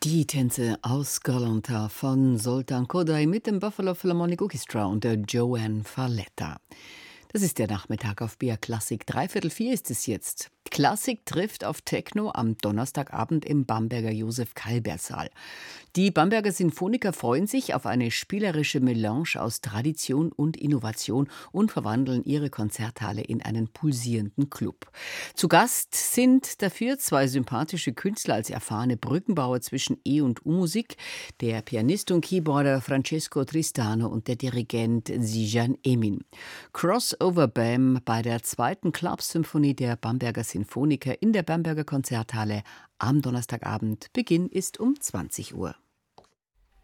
Die Tänze aus Galanta von Zoltán Kodály mit dem Buffalo Philharmonic Orchestra und der Joanne Falletta. Das ist der Nachmittag auf BR Klassik. 3/4 ist es jetzt. Klassik trifft auf Techno am Donnerstagabend im Bamberger Josef-Kalber-Saal. Die Bamberger Sinfoniker freuen sich auf eine spielerische Melange aus Tradition und Innovation und verwandeln ihre Konzerthalle in einen pulsierenden Club. Zu Gast sind dafür zwei sympathische Künstler als erfahrene Brückenbauer zwischen E- und U-Musik, der Pianist und Keyboarder Francesco Tristano und der Dirigent Zsizhan Emin. Crossover Bam bei der zweiten Club-Symphonie der Bamberger Sinfoniker in der Bamberger Konzerthalle am Donnerstagabend. Beginn ist um 20 Uhr.